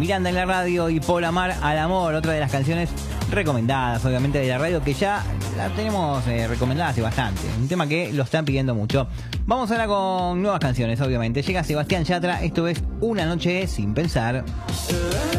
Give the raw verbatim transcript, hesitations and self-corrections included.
Miranda en la radio y Por Amar al Amor, otra de las canciones recomendadas, obviamente, de la radio, que ya la tenemos eh, recomendada hace bastante. Un tema que lo están pidiendo mucho. Vamos ahora con nuevas canciones, obviamente. Llega Sebastián Yatra, esto es Una Noche Sin Pensar.